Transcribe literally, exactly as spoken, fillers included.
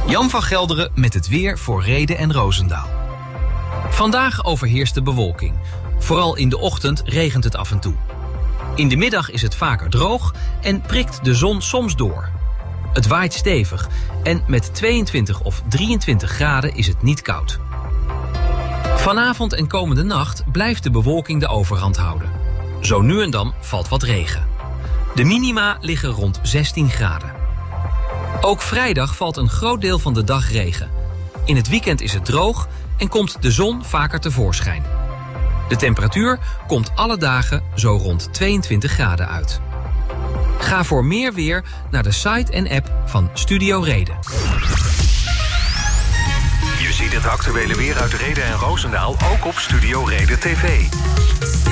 Jan van Gelderen met het weer voor Rheden en Roosendaal. Vandaag overheerst de bewolking. Vooral in de ochtend regent het af en toe. In de middag is het vaker droog en prikt de zon soms door. Het waait stevig en met tweeëntwintig of drieëntwintig graden is het niet koud. Vanavond en komende nacht blijft de bewolking de overhand houden. Zo nu en dan valt wat regen. De minima liggen rond zestien graden. Ook vrijdag valt een groot deel van de dag regen. In het weekend is het droog en komt de zon vaker tevoorschijn. De temperatuur komt alle dagen zo rond tweeëntwintig graden uit. Ga voor meer weer naar de site en app van Studio Reden. Je ziet het actuele weer uit Rheden en Roosendaal ook op Studio Reden T V.